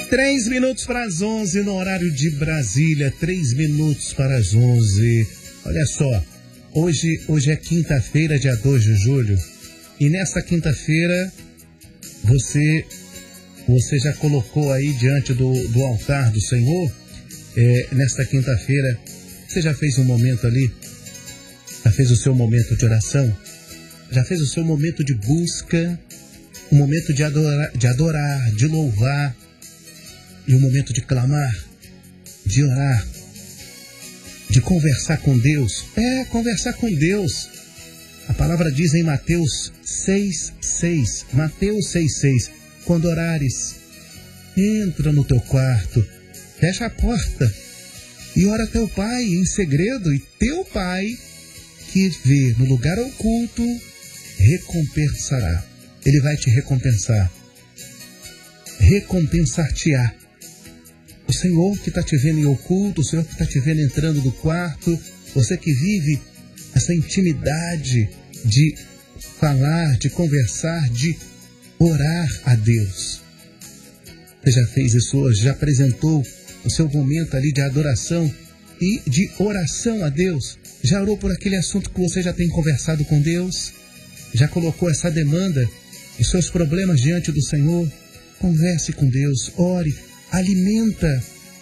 3 minutos para as 11 no horário de Brasília, 3 minutos para as 11. Olha só, hoje é quinta-feira, dia 2 de julho, e nessa quinta-feira você já colocou aí diante do altar do Senhor, nesta quinta-feira, você já fez um momento ali, já fez o seu momento de oração, já fez o seu momento de busca, um momento de adorar, de louvar, e um momento de clamar, de orar, de conversar com Deus. Conversar com Deus. A palavra diz em Mateus 6:6. Mateus 6:6. Quando orares, entra no teu quarto, fecha a porta e ora a teu Pai em segredo, e teu Pai que vê no lugar oculto recompensará. Ele vai te recompensar. Recompensar-te-á. O Senhor que está te vendo em oculto, o Senhor que está te vendo entrando no quarto, você que vive essa intimidade de falar, de conversar, de orar a Deus. Você já fez isso hoje? Já apresentou o seu momento ali de adoração e de oração a Deus? Já orou por aquele assunto que você já tem conversado com Deus? Já colocou essa demanda e seus problemas diante do Senhor? Converse com Deus, ore. Alimenta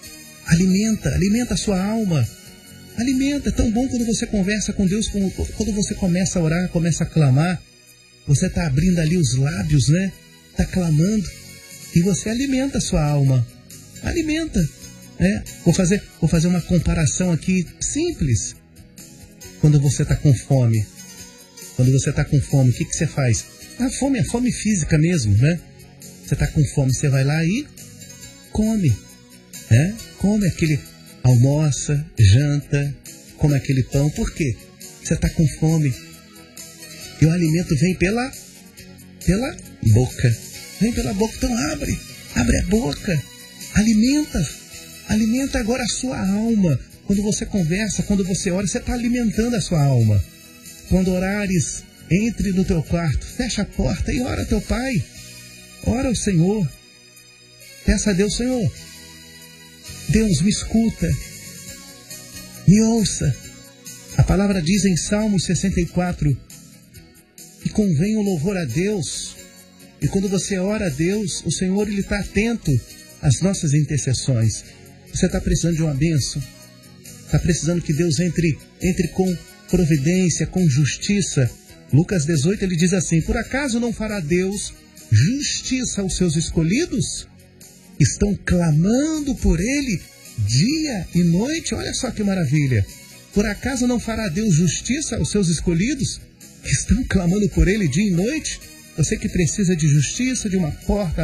a sua alma. Alimenta, é tão bom quando você conversa com Deus, quando você começa a orar, começa a clamar. Você está abrindo ali os lábios, né? Está clamando e você alimenta a sua alma. Alimenta, né? Vou fazer uma comparação aqui simples. Quando você está com fome, o que você faz? A fome física mesmo, né? Você está com fome, você vai lá e come, come aquele, almoça, janta, come aquele pão. Por quê? Você está com fome. E o alimento vem pela boca. Vem pela boca, então abre a boca. Alimenta agora a sua alma. Quando você conversa, quando você ora, você está alimentando a sua alma. Quando orares, entre no teu quarto, fecha a porta e ora a teu Pai. Ora ao Senhor. Peça a Deus: Senhor, Deus, me escuta, me ouça. A palavra diz em Salmo 64 que convém o louvor a Deus. E quando você ora a Deus, o Senhor está atento às nossas intercessões. Você está precisando de uma bênção? Está precisando que Deus entre com providência, com justiça? Lucas 18, ele diz assim: por acaso não fará Deus justiça aos seus escolhidos? Estão clamando por Ele dia e noite. Olha só que maravilha. Por acaso não fará Deus justiça aos seus escolhidos que estão clamando por Ele dia e noite? Você que precisa de justiça, de uma porta